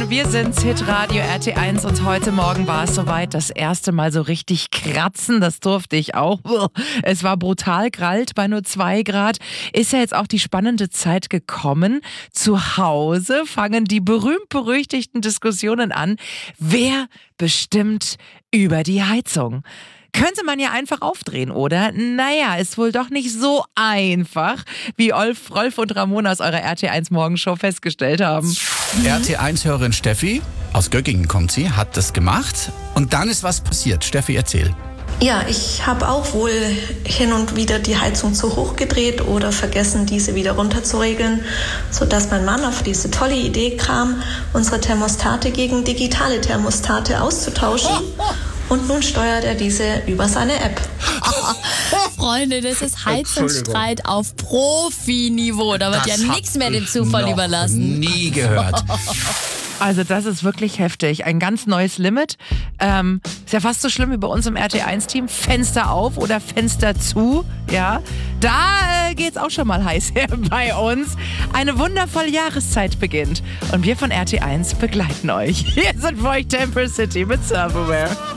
wir sind's, Hitradio RT1 und heute Morgen war es soweit, das erste Mal so richtig kratzen, das durfte ich auch. Es war brutal kalt bei nur 2 Grad. Ist ja jetzt auch die spannende Zeit gekommen. Zu Hause fangen die berühmt-berüchtigten Diskussionen an. Wer bestimmt über die Heizung? Könnte man ja einfach aufdrehen, oder? Naja, ist wohl doch nicht so einfach, wie Rolf und Ramona aus eurer RT1 Morgenshow festgestellt haben. RT1-Hörerin Steffi, aus Göggingen kommt sie, hat das gemacht. Und dann ist was passiert. Steffi, erzähl. Ja, ich habe auch wohl hin und wieder die Heizung zu hoch gedreht oder vergessen, diese wieder runterzuregeln, sodass mein Mann auf diese tolle Idee kam, unsere Thermostate gegen digitale Thermostate auszutauschen. Und nun steuert er diese über seine App. Freunde, das ist Heizungsstreit auf Profiniveau. Da wird ja nichts mehr dem Zufall überlassen. Nie gehört. Also das ist wirklich heftig. Ein ganz neues Limit. Ist ja fast so schlimm wie bei uns im RT1-Team. Fenster auf oder Fenster zu. Ja, da geht's auch schon mal heiß her bei uns. Eine wundervolle Jahreszeit beginnt. Und wir von RT1 begleiten euch. Hier sind für euch Temple City mit Servoware.